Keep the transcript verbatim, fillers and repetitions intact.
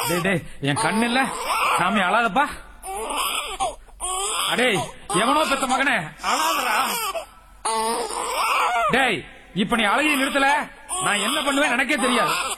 டேய் டேய் என் கண்ணு இல்ல சாமி அழாதப்பா. அடே எவனோ பெத்த மகனே அழாதடா. டேய் இப்ப நீ அழகிய நிறுத்தல நான் என்ன பண்ணுவேன் எனக்கே தெரியாது.